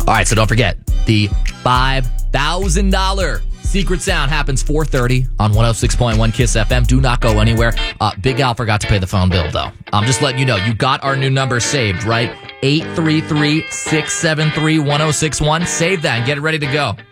All right, so don't forget, the $5,000 Secret Sound happens 4:30 on 106.1 KISS FM. Do not go anywhere. Big Al forgot to pay the phone bill, though. I'm just letting you know. You got our new number saved, right? 833-673-1061. Save that and get it ready to go.